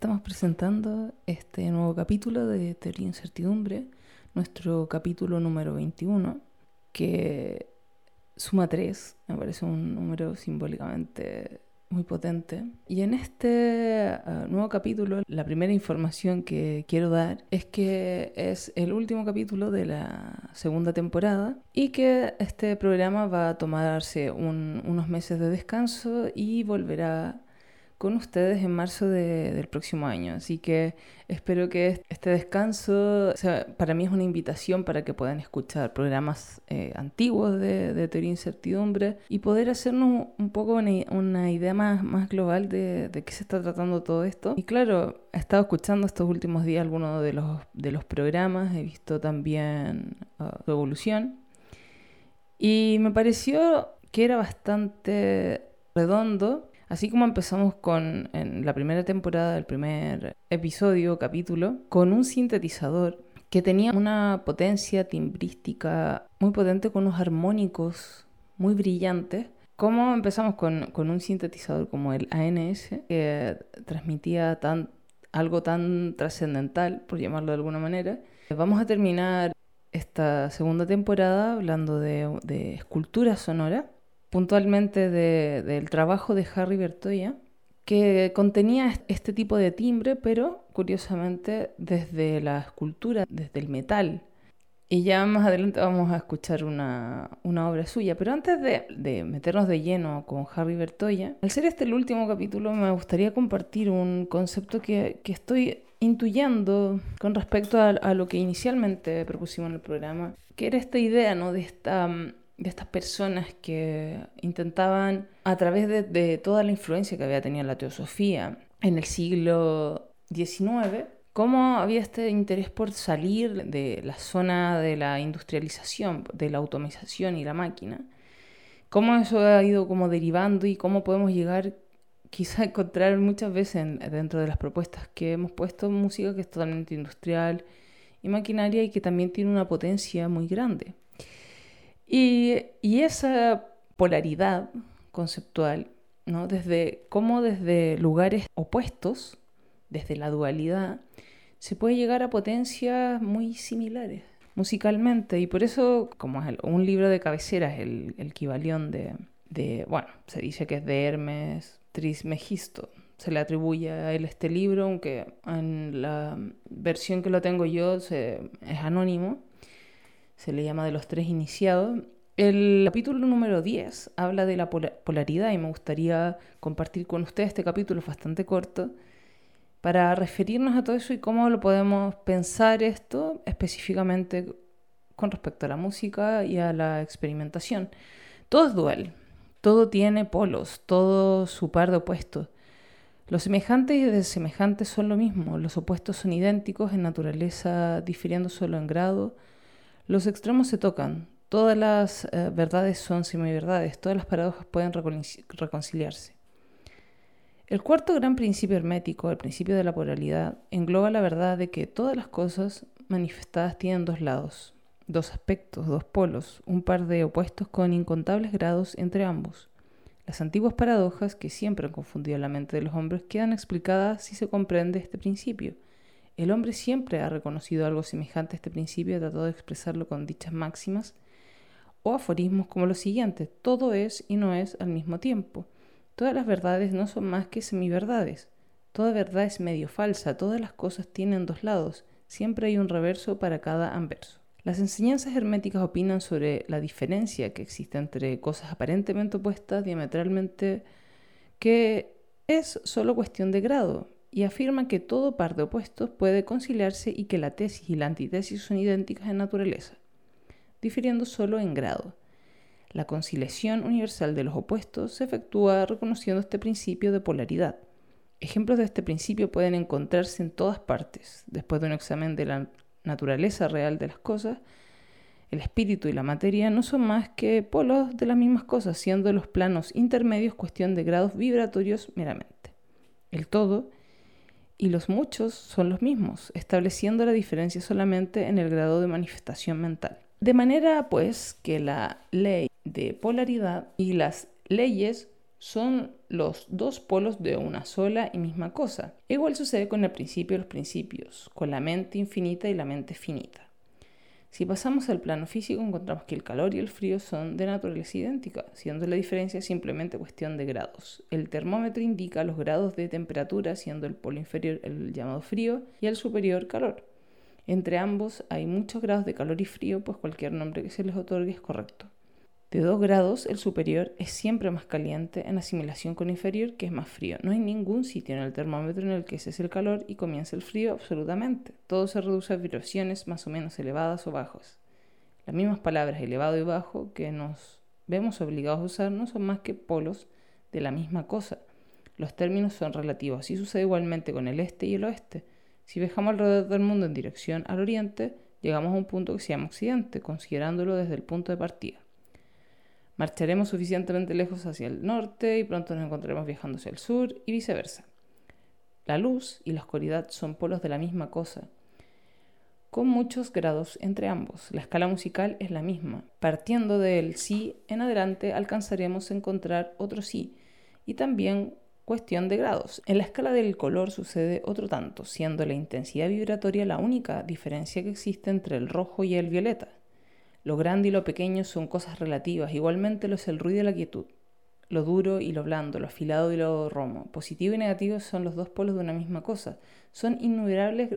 estamos presentando este nuevo capítulo de Teoría e Incertidumbre, nuestro capítulo número 21, que suma 3, me parece un número simbólicamente muy potente. Y en este nuevo capítulo, la primera información que quiero dar es que es el último capítulo de la segunda temporada y que este programa va a tomarse unos meses de descanso y volverá con ustedes en marzo del próximo año. Así que espero que este descanso para mí es una invitación para que puedan escuchar programas antiguos de Teoría e Incertidumbre y poder hacernos un poco una idea más global de qué se está tratando todo esto. Y claro, he estado escuchando estos últimos días algunos de los programas, he visto también su evolución y me pareció que era bastante redondo. Así como empezamos en la primera temporada, el primer episodio, capítulo, con un sintetizador que tenía una potencia timbrística muy potente, con unos armónicos muy brillantes. Como empezamos con un sintetizador como el ANS, que transmitía algo tan trascendental, por llamarlo de alguna manera. Vamos a terminar esta segunda temporada hablando de escultura sonora, puntualmente del trabajo de Harry Bertoia, que contenía este tipo de timbre, pero curiosamente desde la escultura, desde el metal. Y ya más adelante vamos a escuchar una obra suya. Pero antes de meternos de lleno con Harry Bertoia, al ser este el último capítulo, me gustaría compartir un concepto que estoy intuyendo con respecto a lo que inicialmente propusimos en el programa, que era esta idea, ¿no?, de estas personas que intentaban, a través de toda la influencia que había tenido la teosofía en el siglo XIX, cómo había este interés por salir de la zona de la industrialización, de la automatización y la máquina, cómo eso ha ido como derivando y cómo podemos llegar quizá a encontrar muchas veces dentro de las propuestas que hemos puesto música que es totalmente industrial y maquinaria y que también tiene una potencia muy grande. Y esa polaridad conceptual, ¿no?, desde lugares opuestos, desde la dualidad, se puede llegar a potencias muy similares musicalmente. Y por eso, como es un libro de cabecera, es el Kybalión bueno, se dice que es de Hermes Trismegisto. Se le atribuye a él este libro, aunque en la versión que lo tengo yo es anónimo. Se le llama de los tres iniciados. El capítulo número 10 habla de la polaridad y me gustaría compartir con ustedes este capítulo, es bastante corto, para referirnos a todo eso y cómo lo podemos pensar esto específicamente con respecto a la música y a la experimentación. Todo es dual, todo tiene polos, todo su par de opuestos. Los semejantes y desemejantes son lo mismo, los opuestos son idénticos en naturaleza, difiriendo solo en grado. Los extremos se tocan, todas las verdades son semiverdades, todas las paradojas pueden reconciliarse. El cuarto gran principio hermético, el principio de la polaridad, engloba la verdad de que todas las cosas manifestadas tienen dos lados, dos aspectos, dos polos, un par de opuestos con incontables grados entre ambos. Las antiguas paradojas, que siempre han confundido la mente de los hombres, quedan explicadas si se comprende este principio. El hombre siempre ha reconocido algo semejante a este principio y ha tratado de expresarlo con dichas máximas o aforismos como los siguientes: todo es y no es al mismo tiempo. Todas las verdades no son más que semiverdades. Toda verdad es medio falsa. Todas las cosas tienen dos lados. Siempre hay un reverso para cada anverso. Las enseñanzas herméticas opinan sobre la diferencia que existe entre cosas aparentemente opuestas diametralmente, que es solo cuestión de grado, y afirman que todo par de opuestos puede conciliarse y que la tesis y la antítesis son idénticas en naturaleza, difiriendo solo en grado. La conciliación universal de los opuestos se efectúa reconociendo este principio de polaridad. Ejemplos de este principio pueden encontrarse en todas partes. Después de un examen de la naturaleza real de las cosas, el espíritu y la materia no son más que polos de las mismas cosas, siendo los planos intermedios cuestión de grados vibratorios meramente. El todo y los muchos son los mismos, estableciendo la diferencia solamente en el grado de manifestación mental. De manera, pues, que la ley de polaridad y las leyes son los dos polos de una sola y misma cosa. Igual sucede con el principio de los principios, con la mente infinita y la mente finita. Si pasamos al plano físico, encontramos que el calor y el frío son de naturaleza idéntica, siendo la diferencia simplemente cuestión de grados. El termómetro indica los grados de temperatura, siendo el polo inferior el llamado frío y el superior calor. Entre ambos hay muchos grados de calor y frío, pues cualquier nombre que se les otorgue es correcto. De 2 grados, el superior es siempre más caliente en asimilación con el inferior, que es más frío. No hay ningún sitio en el termómetro en el que cese el calor y comience el frío, absolutamente. Todo se reduce a vibraciones más o menos elevadas o bajas. Las mismas palabras elevado y bajo que nos vemos obligados a usar no son más que polos de la misma cosa. Los términos son relativos. Así sucede igualmente con el este y el oeste. Si viajamos alrededor del mundo en dirección al oriente, llegamos a un punto que se llama occidente, considerándolo desde el punto de partida. Marcharemos suficientemente lejos hacia el norte y pronto nos encontraremos viajando hacia el sur y viceversa. La luz y la oscuridad son polos de la misma cosa, con muchos grados entre ambos. La escala musical es la misma. Partiendo del si en adelante alcanzaremos a encontrar otro si y también cuestión de grados. En la escala del color sucede otro tanto, siendo la intensidad vibratoria la única diferencia que existe entre el rojo y el violeta. Lo grande y lo pequeño son cosas relativas, igualmente lo es el ruido y la quietud. Lo duro y lo blando, lo afilado y lo romo. Positivo y negativo son los dos polos de una misma cosa. Son innumerables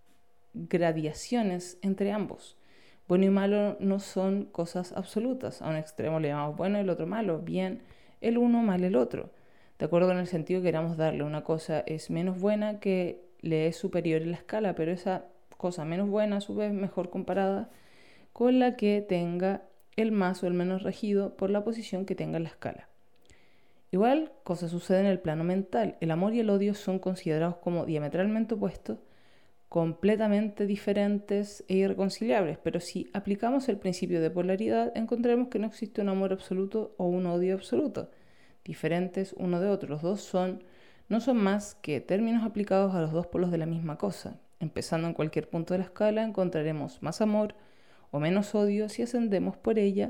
gradaciones entre ambos. Bueno y malo no son cosas absolutas. A un extremo le llamamos bueno y el otro malo. Bien el uno, mal el otro. De acuerdo con el sentido que queramos darle. Una cosa es menos buena que le es superior en la escala, pero esa cosa menos buena a su vez mejor comparada con la que tenga el más o el menos regido por la posición que tenga en la escala. Igual cosa sucede en el plano mental. El amor y el odio son considerados como diametralmente opuestos, completamente diferentes e irreconciliables, pero si aplicamos el principio de polaridad, encontraremos que no existe un amor absoluto o un odio absoluto, diferentes uno de otro. Los dos no son más que términos aplicados a los dos polos de la misma cosa. Empezando en cualquier punto de la escala, encontraremos más amor o menos odio si ascendemos por ella,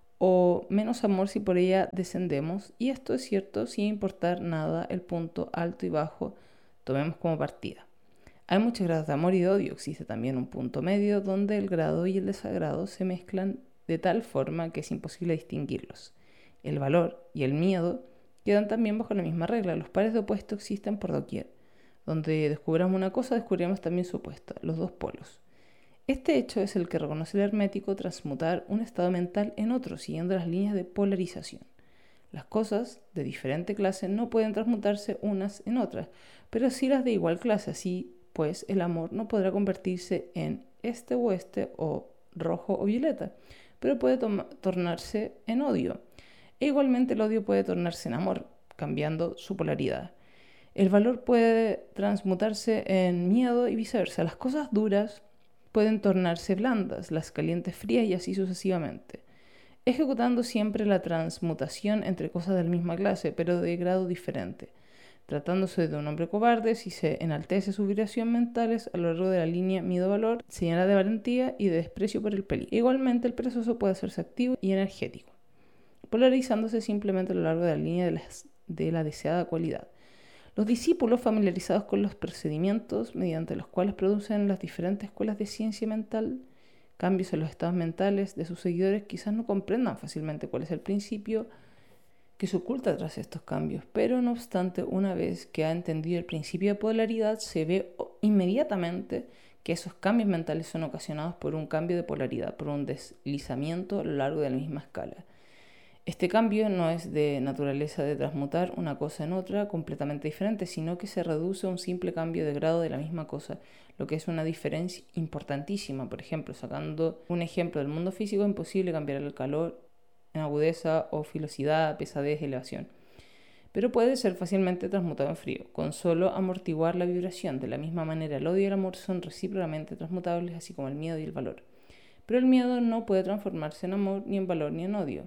o menos amor si por ella descendemos, y esto es cierto sin importar nada el punto alto y bajo tomemos como partida. Hay muchos grados de amor y de odio. Existe también un punto medio donde el grado y el desagrado se mezclan de tal forma que es imposible distinguirlos. El valor y el miedo quedan también bajo la misma regla. Los pares de opuesto existen por doquier. Donde descubramos una cosa, descubriremos también su opuesta, los dos polos. Este hecho es el que reconoce el hermético transmutar un estado mental en otro, siguiendo las líneas de polarización. Las cosas de diferente clase no pueden transmutarse unas en otras, pero sí las de igual clase. Así pues, el amor no podrá convertirse en este o este, o rojo o violeta, pero puede tornarse en odio. E igualmente el odio puede tornarse en amor, cambiando su polaridad. El valor puede transmutarse en miedo y viceversa. Las cosas duras pueden tornarse blandas, las calientes frías y así sucesivamente, ejecutando siempre la transmutación entre cosas de la misma clase, pero de grado diferente. Tratándose de un hombre cobarde, si se enaltece sus vibraciones mentales a lo largo de la línea miedo-valor, señala de valentía y de desprecio por el peligro. Igualmente, el perezoso puede hacerse activo y energético, polarizándose simplemente a lo largo de la línea de la deseada cualidad. Los discípulos familiarizados con los procedimientos mediante los cuales producen las diferentes escuelas de ciencia mental cambios en los estados mentales de sus seguidores quizás no comprendan fácilmente cuál es el principio que se oculta tras estos cambios, pero no obstante, una vez que ha entendido el principio de polaridad, se ve inmediatamente que esos cambios mentales son ocasionados por un cambio de polaridad, por un deslizamiento a lo largo de la misma escala. Este cambio no es de naturaleza de transmutar una cosa en otra completamente diferente, sino que se reduce a un simple cambio de grado de la misma cosa, lo que es una diferencia importantísima. Por ejemplo, sacando un ejemplo del mundo físico, es imposible cambiar el calor en agudeza o filosidad, pesadez, elevación. Pero puede ser fácilmente transmutado en frío, con solo amortiguar la vibración. De la misma manera, el odio y el amor son recíprocamente transmutables, así como el miedo y el valor. Pero el miedo no puede transformarse en amor, ni en valor, ni en odio.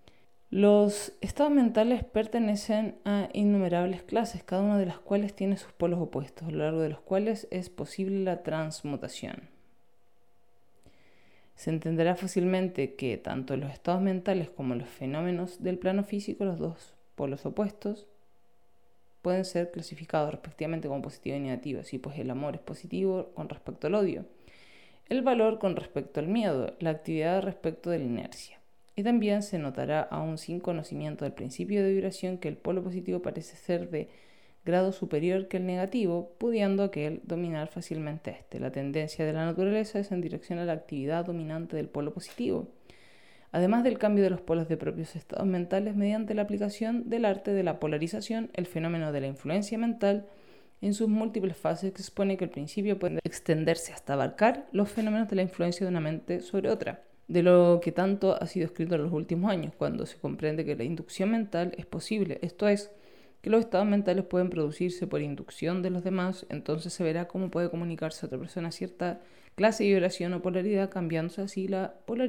Los estados mentales pertenecen a innumerables clases, cada una de las cuales tiene sus polos opuestos, a lo largo de los cuales es posible la transmutación. Se entenderá fácilmente que tanto los estados mentales como los fenómenos del plano físico, los dos polos opuestos, pueden ser clasificados respectivamente como positivo y negativo. Así pues, el amor es positivo con respecto al odio, el valor con respecto al miedo, la actividad respecto de la inercia. Y también se notará, aún sin conocimiento del principio de vibración, que el polo positivo parece ser de grado superior que el negativo, pudiendo aquel dominar fácilmente este. La tendencia de la naturaleza es en dirección a la actividad dominante del polo positivo, además del cambio de los polos de propios estados mentales mediante la aplicación del arte de la polarización. El fenómeno de la influencia mental en sus múltiples fases expone que el principio puede extenderse hasta abarcar los fenómenos de la influencia de una mente sobre otra, de lo que tanto ha sido escrito en los últimos años, cuando se comprende que la inducción mental es posible, esto es, que los estados mentales pueden producirse por inducción de los demás. Entonces se verá cómo puede comunicarse a otra persona cierta clase de vibración o polaridad, cambiándose así la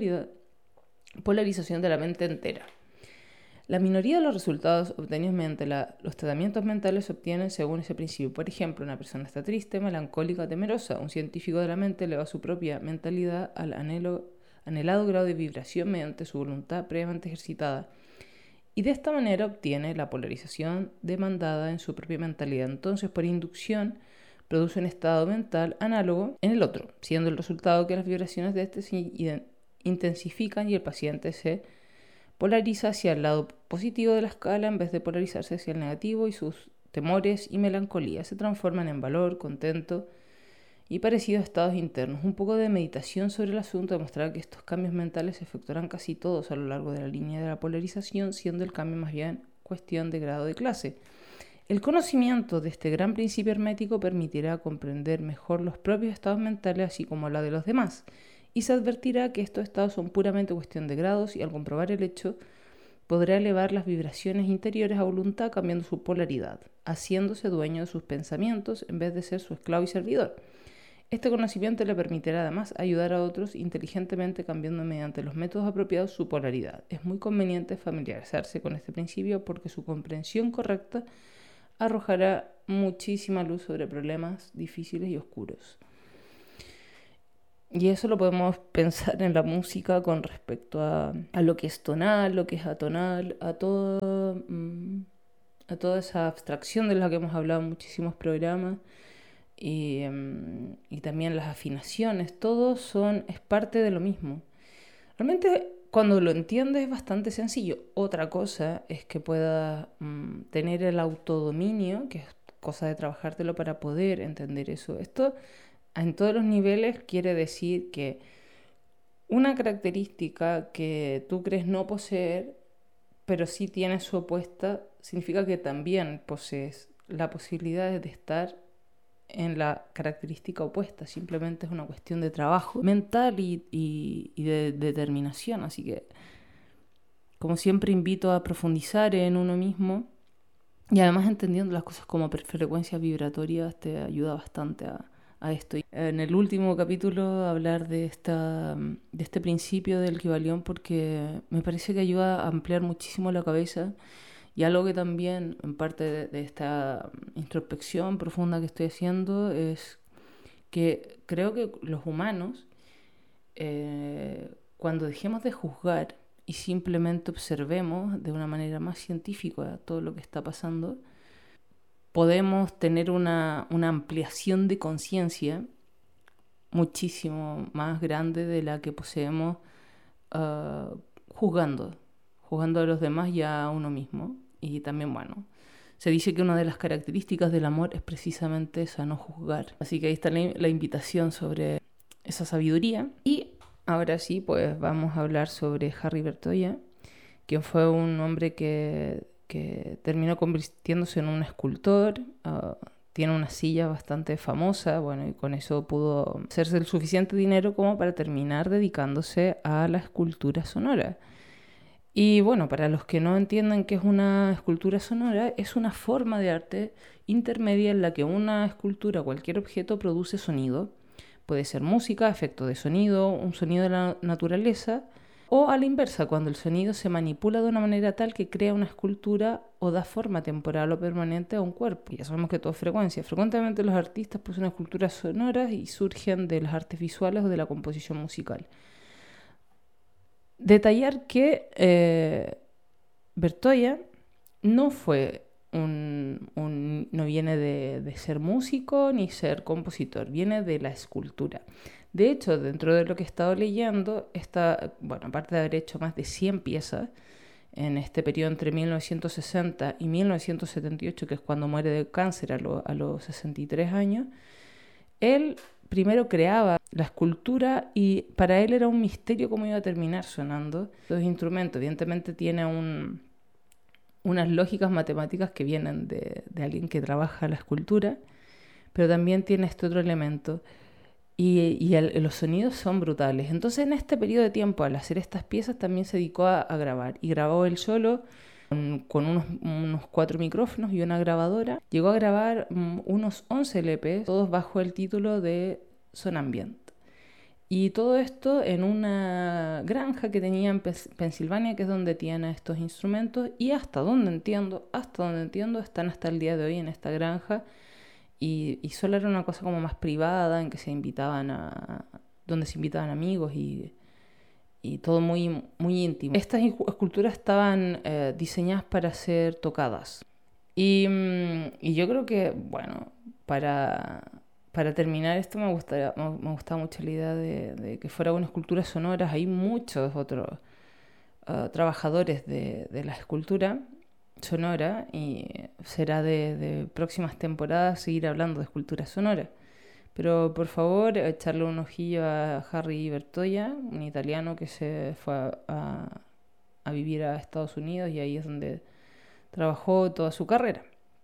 polarización de la mente entera. La minoría de los resultados obtenidos mediante los tratamientos mentales se obtienen según ese principio. Por ejemplo, una persona está triste, melancólica, temerosa. Un científico de la mente eleva su propia mentalidad al anhelado grado de vibración mediante su voluntad previamente ejercitada, y de esta manera obtiene la polarización demandada en su propia mentalidad. Entonces, por inducción, produce un estado mental análogo en el otro, siendo el resultado que las vibraciones de este se intensifican y el paciente se polariza hacia el lado positivo de la escala en vez de polarizarse hacia el negativo, y sus temores y melancolía se transforman en valor, contento y parecidos estados internos. Un poco de meditación sobre el asunto demostrará que estos cambios mentales se efectuarán casi todos a lo largo de la línea de la polarización, siendo el cambio más bien cuestión de grado de clase. El conocimiento de este gran principio hermético permitirá comprender mejor los propios estados mentales así como la de los demás, y se advertirá que estos estados son puramente cuestión de grados, y al comprobar el hecho podrá elevar las vibraciones interiores a voluntad cambiando su polaridad, haciéndose dueño de sus pensamientos en vez de ser su esclavo y servidor. Este conocimiento le permitirá además ayudar a otros inteligentemente cambiando mediante los métodos apropiados su polaridad. Es muy conveniente familiarizarse con este principio porque su comprensión correcta arrojará muchísima luz sobre problemas difíciles y oscuros. Y eso lo podemos pensar en la música con respecto a lo que es tonal, lo que es atonal, a toda esa abstracción de la que hemos hablado en muchísimos programas. Y también las afinaciones, todo es parte de lo mismo. Realmente cuando lo entiendes es bastante sencillo. Otra cosa es que puedas tener el autodominio, que es cosa de trabajártelo para poder entender eso. Esto en todos los niveles quiere decir que una característica que tú crees no poseer, pero sí tienes su opuesta, significa que también posees la posibilidad de estar en la característica opuesta. Simplemente es una cuestión de trabajo mental y de determinación. Así que, como siempre, invito a profundizar en uno mismo, y además entendiendo las cosas como frecuencias vibratorias te ayuda bastante a esto. En el último capítulo hablar de este principio del Kybalión, porque me parece que ayuda a ampliar muchísimo la cabeza. Y algo que también, en parte de esta introspección profunda que estoy haciendo, es que creo que los humanos, cuando dejemos de juzgar y simplemente observemos de una manera más científica todo lo que está pasando, podemos tener una ampliación de conciencia muchísimo más grande de la que poseemos juzgando a los demás y a uno mismo. Y también, se dice que una de las características del amor es precisamente esa, no juzgar. Así que ahí está la invitación sobre esa sabiduría. Y ahora sí, pues vamos a hablar sobre Harry Bertolla, quien fue un hombre que terminó convirtiéndose en un escultor. Tiene una silla bastante famosa, y con eso pudo hacerse el suficiente dinero como para terminar dedicándose a la escultura sonora. Y para los que no entiendan qué es una escultura sonora, es una forma de arte intermedia en la que una escultura, cualquier objeto, produce sonido. Puede ser música, efecto de sonido, un sonido de la naturaleza, o a la inversa, cuando el sonido se manipula de una manera tal que crea una escultura o da forma temporal o permanente a un cuerpo. Ya sabemos que todo es frecuencia. Frecuentemente los artistas producen esculturas sonoras y surgen de las artes visuales o de la composición musical. Detallar que Bertolla no fue no viene de ser músico ni ser compositor, viene de la escultura. De hecho, dentro de lo que he estado leyendo, bueno, aparte de haber hecho más de 100 piezas en este periodo entre 1960 y 1978, que es cuando muere de cáncer a los 63 años, él primero creaba la escultura y para él era un misterio cómo iba a terminar sonando. Los instrumentos, evidentemente, tiene unas lógicas matemáticas que vienen de alguien que trabaja la escultura, pero también tiene este otro elemento. Y los sonidos son brutales. Entonces, en este periodo de tiempo, al hacer estas piezas, también se dedicó a grabar. Y grabó él solo con unos 4 micrófonos y una grabadora. Llegó a grabar unos 11 LPs, todos bajo el título de Sonambient. Y todo esto en una granja que tenía en Pensilvania, que es donde tiene estos instrumentos. Y hasta donde entiendo, están hasta el día de hoy en esta granja. Y solo era una cosa como más privada, en que donde se invitaban amigos y todo muy, muy íntimo. Estas esculturas estaban diseñadas para ser tocadas. Y yo creo que, bueno, para terminar esto me gustaba mucho la idea de que fuera una escultura sonora. Hay muchos otros trabajadores de la escultura sonora y será de próximas temporadas seguir hablando de escultura sonora. Pero por favor, echarle un ojillo a Harry Bertoia, un italiano que se fue a vivir a Estados Unidos y ahí es donde trabajó toda su carrera.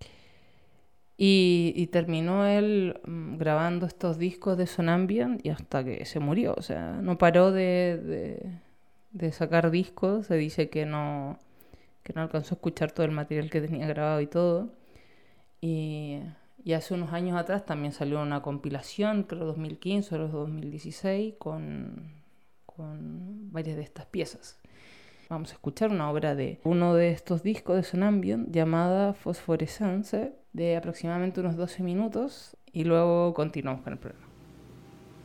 Y terminó él grabando estos discos de Sonambient y hasta que se murió. O sea, no paró de sacar discos. Se dice que no alcanzó a escuchar todo el material que tenía grabado y todo. Y hace unos años atrás también salió una compilación, creo 2015 o 2016, con varias de estas piezas. Vamos a escuchar una obra de uno de estos discos de Sonambient llamada Phosphorescence, de aproximadamente unos 12 minutos, y luego continuamos con el programa.